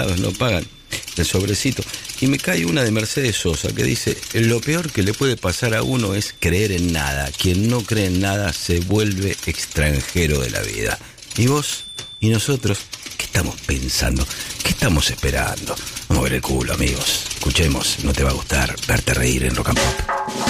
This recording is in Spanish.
no pagan el sobrecito. Y me cae una de Mercedes Sosa que dice: lo peor que le puede pasar a uno es creer en nada. Quien no cree en nada se vuelve extranjero de la vida. ¿Y vos? ¿Y nosotros? ¿Qué estamos pensando? ¿Qué estamos esperando? Vamos a ver el culo, amigos. Escuchemos, no te va a gustar verte reír en Rock and Pop.